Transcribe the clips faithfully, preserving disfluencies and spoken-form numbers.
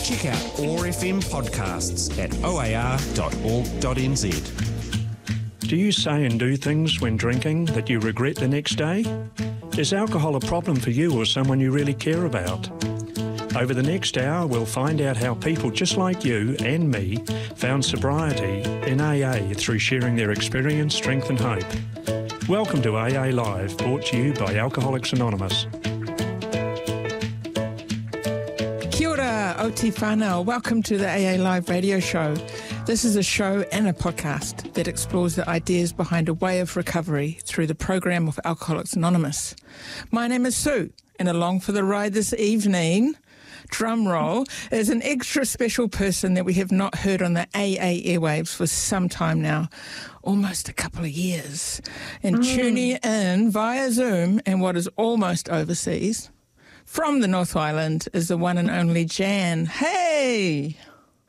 Check out O A R F M podcasts at o a r dot org dot n z. Do you say and do things when drinking that you regret the next day? Is alcohol a problem for you or someone you really care about? Over the next hour, we'll find out how people just like you and me found sobriety in A A through sharing their experience, strength and hope. Welcome to A A Live, brought to you by Alcoholics Anonymous. Kia ora, Oti whanau. Welcome to the A A Live radio show. This is a show and a podcast that explores the ideas behind a way of recovery through the program of Alcoholics Anonymous. My name is Sue, and along for the ride this evening, drum roll, is an extra special person that we have not heard on the A A airwaves for some time now, almost a couple of years. And mm. tuning in via Zoom and what is almost overseas, from the North Island, is the one and only Jan. Hey!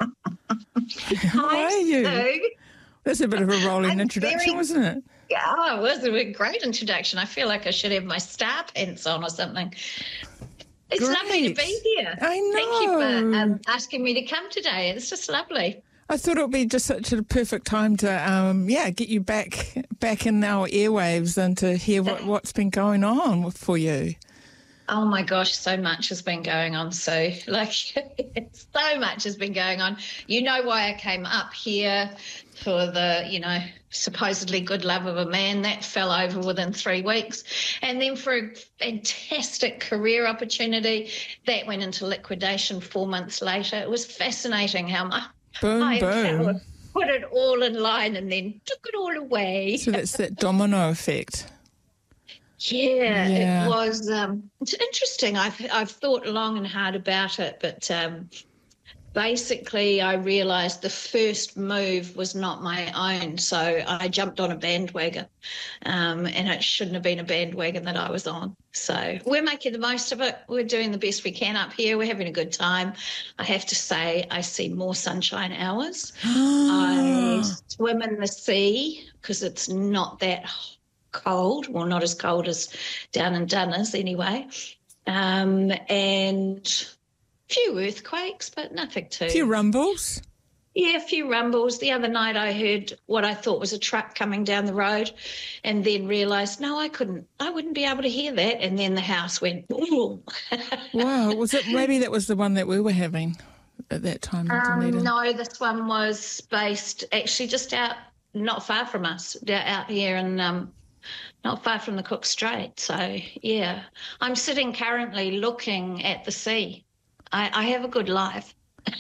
How Hi, are you? Sue. That's a bit of a rolling I'm introduction, very, wasn't it? Yeah, it was a great introduction. I feel like I should have my star pants on or something. It's Great. lovely to be here. I know. Thank you for um, asking me to come today. It's just lovely. I thought it would be just such a perfect time to, um, yeah, get you back back in our airwaves and to hear what, what's been going on for you. Oh my gosh, so much has been going on, Sue. Like, so much has been going on. You know why I came up here for the, you know, supposedly good love of a man. That fell over within three weeks. And then for a fantastic career opportunity, that went into liquidation four months later. It was fascinating how my Boom, higher boom. power put it all in line and then took it all away. So that's that domino effect. Yeah, Yeah. it was. Um, it's interesting. I've I've thought long and hard about it, but um, basically, I realised the first move was not my own. So I jumped on a bandwagon, um, and it shouldn't have been a bandwagon that I was on. So we're making the most of it. We're doing the best we can up here. We're having a good time. I have to say, I see more sunshine hours. I swim in the sea because it's not that cold, well, not as cold as down in Dunners anyway, um, and a few earthquakes, but nothing too. A few rumbles. Yeah, a few rumbles. The other night I heard what I thought was a truck coming down the road and then realised, no, I couldn't, I wouldn't be able to hear that. And then the house went, ooh. Wow, was it, maybe that was the one that we were having at that time in Um, Dunedin? no, this one was based actually just out, not far from us, out here in um, not far from the Cook Strait. So, yeah, I'm sitting currently looking at the sea. I, I have a good life.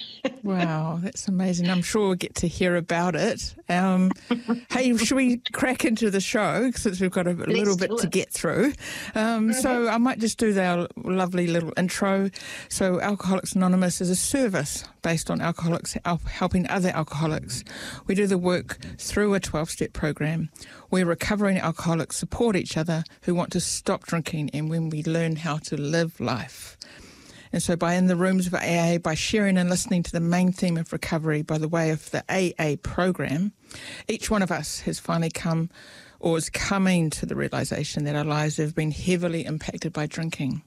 Wow, that's amazing. I'm sure we'll get to hear about it. Um, hey, should we crack into the show since we've got a, a little bit to get through? Um, so I might just do our lovely little intro. So Alcoholics Anonymous is a service based on alcoholics helping other alcoholics. We do the work through a twelve-step program where recovering alcoholics support each other who want to stop drinking and when we learn how to live life. And so by in the rooms of A A, by sharing and listening to the main theme of recovery by the way of the A A program, each one of us has finally come or is coming to the realisation that our lives have been heavily impacted by drinking.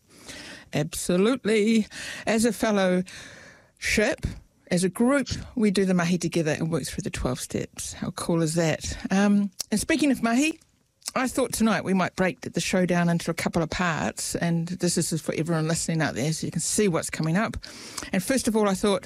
Absolutely. As a fellowship, as a group, we do the mahi together and work through the twelve steps. How cool is that? Um, and speaking of mahi, I thought tonight we might break the show down into a couple of parts, and this is for everyone listening out there so you can see what's coming up. And first of all, I thought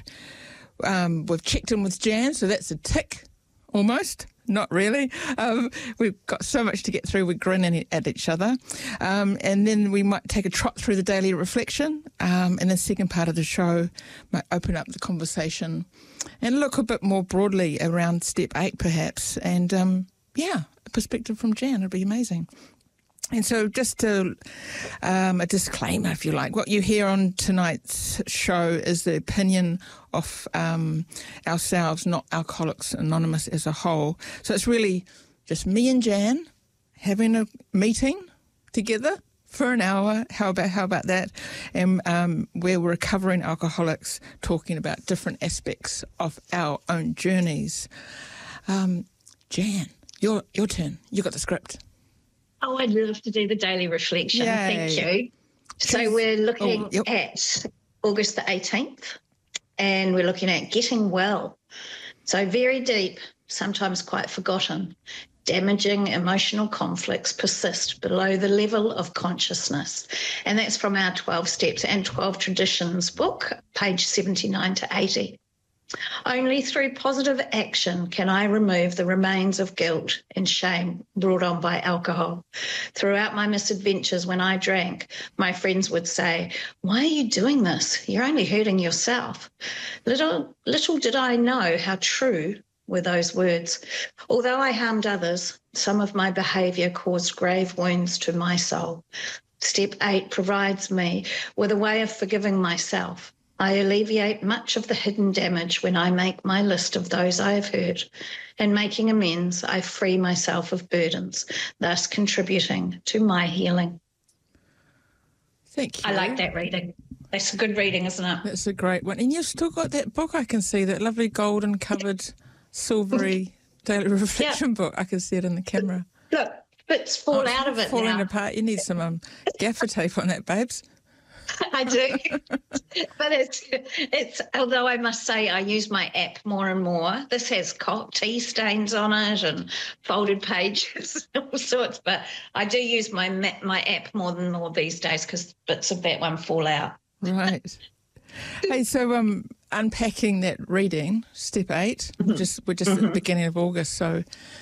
um, we've checked in with Jan, so that's a tick, almost. Not really. Um, we've got so much to get through, we're grinning at each other. Um, and then we might take a trot through the daily reflection, um, and the second part of the show might open up the conversation and look a bit more broadly around step eight, perhaps, and um, yeah, a perspective from Jan. It'd be amazing. And so just to, um, a disclaimer, if you like, what you hear on tonight's show is the opinion of um, ourselves, not Alcoholics Anonymous as a whole. So it's really just me and Jan having a meeting together for an hour. How about how about that? And um, where we're recovering alcoholics talking about different aspects of our own journeys. Um, Jan, your your turn. You got the script. Oh, I'd love to do the daily reflection. Yay. Thank you. So we're looking Oh, yep. at August the eighteenth. and we're looking at getting well. So very deep, sometimes quite forgotten. Damaging emotional conflicts persist below the level of consciousness. And that's from our twelve Steps and twelve Traditions book, page seventy-nine to eighty. Only through positive action can I remove the remains of guilt and shame brought on by alcohol. Throughout my misadventures when I drank, my friends would say, "Why are you doing this? You're only hurting yourself." Little, little did I know how true were those words. Although I harmed others, some of my behaviour caused grave wounds to my soul. Step eight provides me with a way of forgiving myself. I alleviate much of the hidden damage when I make my list of those I have hurt. In making amends, I free myself of burdens, thus contributing to my healing. Thank you. I like that reading. That's a good reading, isn't it? That's a great one. And you've still got that book, I can see, that lovely golden covered, silvery daily reflection yeah. book. I can see it in the camera. Look, bits fall oh, out of it falling now. apart. You need some um, gaffer tape on that, babes. I do, but it's it's. Although I must say, I use my app more and more. This has tea stains on it and folded pages, all sorts. But I do use my my app more than more these days because bits of that one fall out. Right. Hey, so um, unpacking that reading, step eight. Mm-hmm. We're just we're just mm-hmm. at the beginning of August, so.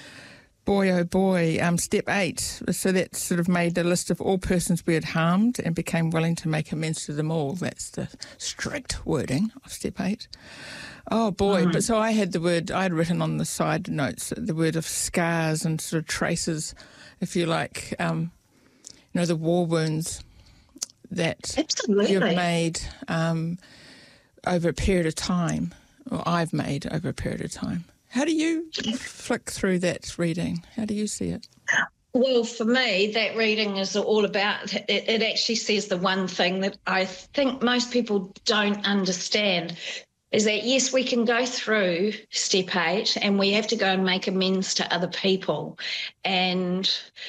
Boy, oh boy, um, step eight. So that sort of made a list of all persons we had harmed and became willing to make amends to them all. That's the strict wording of step eight. Oh boy, mm. but so I had the word, I had written on the side notes, the word of scars and sort of traces, if you like, um, you know, the war wounds that Absolutely. You've made um, over a period of time, or I've made over a period of time. How do you flick through that reading? How do you see it? Well, for me, that reading is all about, it, it actually says the one thing that I think most people don't understand is that, yes, we can go through step eight and we have to go and make amends to other people. And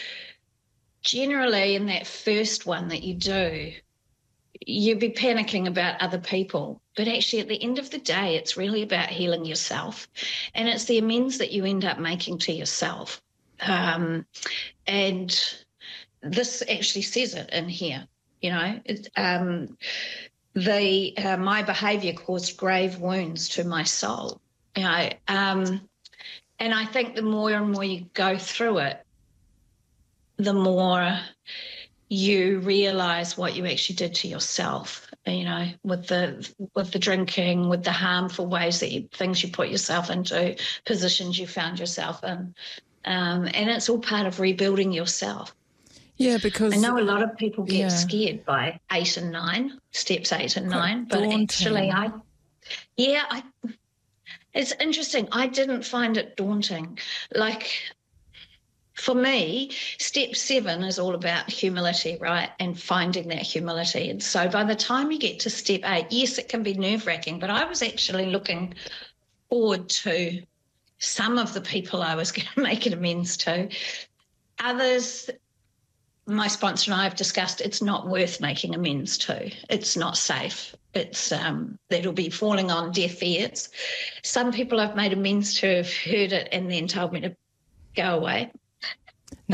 generally in that first one that you do, you'd be panicking about other people. But actually, at the end of the day, it's really about healing yourself. And it's the amends that you end up making to yourself. Um, and this actually says it in here, you know. It, um, the uh, my behaviour caused grave wounds to my soul, you know. Um, and I think the more and more you go through it, the more you realise what you actually did to yourself, you know, with the with the drinking, with the harmful ways that you, things you put yourself into, positions you found yourself in. Um, and it's all part of rebuilding yourself. Yeah, because I know a lot of people get yeah. scared by eight and nine, steps eight and Quite nine, but daunting. actually I, yeah, I, it's interesting. I didn't find it daunting. Like, for me, step seven is all about humility, right? And finding that humility. And so by the time you get to step eight, yes, it can be nerve-wracking, but I was actually looking forward to some of the people I was going to make an amends to. Others, my sponsor and I have discussed, it's not worth making amends to. It's not safe. It's um, that'll be falling on deaf ears. Some people I've made amends to have heard it and then told me to go away.